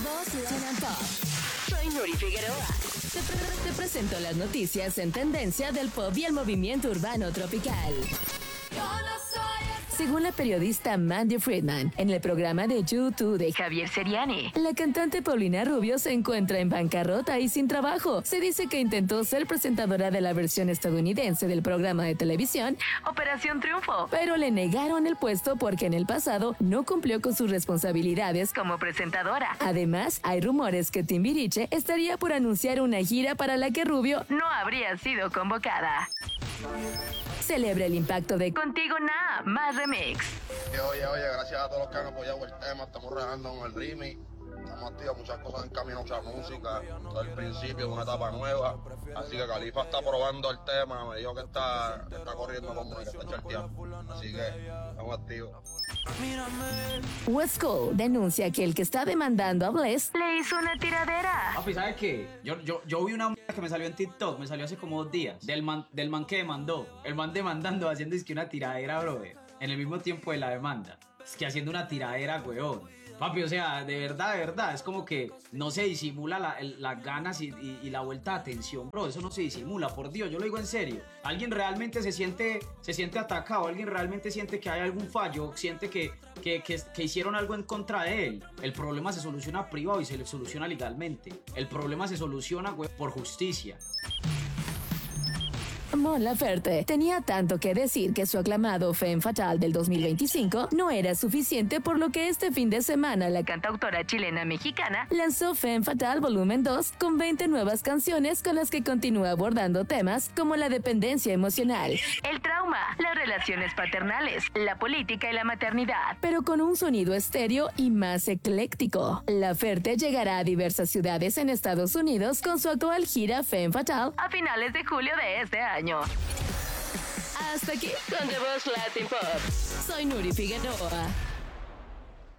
Voz Latin Pop. Soy Nuri Figueroa. Te presento las noticias en tendencia del pop y el movimiento urbano tropical. Según la periodista Mandy Friedman, en el programa de YouTube de Javier Seriani, la cantante Paulina Rubio se encuentra en bancarrota y sin trabajo. Se dice que intentó ser presentadora de la versión estadounidense del programa de televisión Operación Triunfo, pero le negaron el puesto porque en el pasado no cumplió con sus responsabilidades como presentadora. Además, hay rumores que Timbiriche estaría por anunciar una gira para la que Rubio no habría sido convocada. Celebra el impacto de Contigo Na, más remix. Oye, gracias a todos los que han apoyado el tema, estamos regando con el remix, estamos activos, muchas cosas en camino, mucha música, todo el principio de una etapa nueva, así que Califa está probando el tema, me dijo que está corriendo como que está charteando, así que estamos activos. West Coast denuncia que el que está demandando a Bless le hizo una tiradera. Papi, ¿sabes qué? Yo vi una que me salió en TikTok, me salió hace como 2 días, del man que demandó, el man demandando, haciendo es que una tiradera, brother, en el mismo tiempo de la demanda, es que haciendo una tiradera, weón. Papi, o sea, de verdad, es como que no se disimula las ganas y la vuelta de atención, bro, eso no se disimula, por Dios, yo lo digo en serio. Alguien realmente se siente atacado, alguien realmente siente que hay algún fallo, siente que hicieron algo en contra de él. El problema se soluciona privado y se le soluciona legalmente. El problema se soluciona, güey, por justicia. Mon Laferte tenía tanto que decir que su aclamado Femme Fatale del 2025 no era suficiente, por lo que este fin de semana la cantautora chilena-mexicana lanzó Femme Fatale Volumen 2 con 20 nuevas canciones con las que continúa abordando temas como la dependencia emocional, el trauma, las relaciones paternales, la política y la maternidad, pero con un sonido estéreo y más ecléctico. Laferte llegará a diversas ciudades en Estados Unidos con su actual gira Femme Fatale a finales de julio de este año. Hasta aquí con The Voz Latin Pop. Soy Nuri Figueroa.